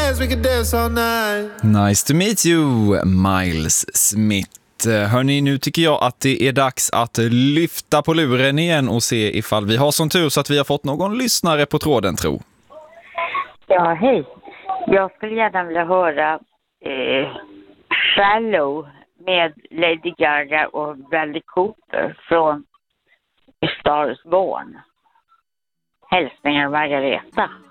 dance, we could dance all night. Nice to meet you, Miles Smith. Hörni, nu tycker jag att det är dags att lyfta på luren igen och se ifall vi har sån tur så att vi har fått någon lyssnare på tråden, tro. Ja, hej. Jag skulle gärna vilja höra Shallow med Lady Gaga och Bradley Cooper från Star is Born. Hälsningar Margareta.